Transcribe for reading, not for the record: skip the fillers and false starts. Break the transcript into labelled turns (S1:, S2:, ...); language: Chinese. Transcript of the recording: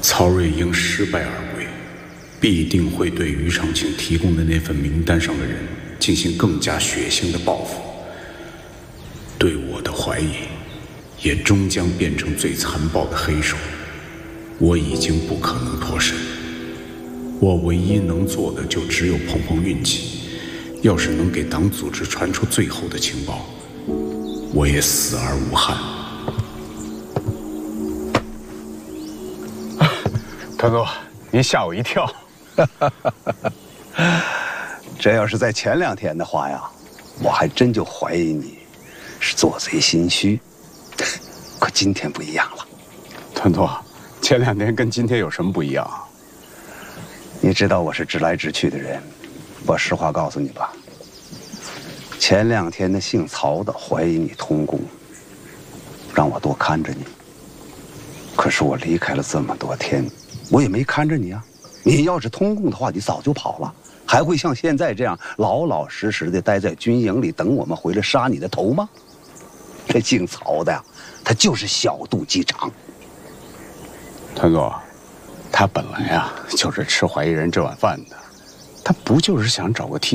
S1: 曹瑞英失败而归，必定会对于长青提供的那份名单上的人进行更加血腥的报复。对我的怀疑，也终将变成最残暴的黑手。我已经不可能脱身，我唯一能做的就只有碰碰运气。要是能给党组织传出最后的情报，我也死而无憾。
S2: 团座，您吓我一跳。
S3: 这要是在前2天的话呀，我还真就怀疑你是做贼心虚。可今天不一样了。
S2: 团座，前2天跟今天有什么不一样？
S3: 你知道我是直来直去的人，我实话告诉你吧。前2天那姓曹的怀疑你通共，让我多看着你。可是我离开了这么多天，我也没看着你啊。你要是通共的话，你早就跑了，还会像现在这样老老实实的待在军营里等我们回来杀你的头吗？这姓曹的呀，他就是小肚鸡肠。
S2: 团座，他本来啊就是吃怀疑人这碗饭的，他不就是想找个替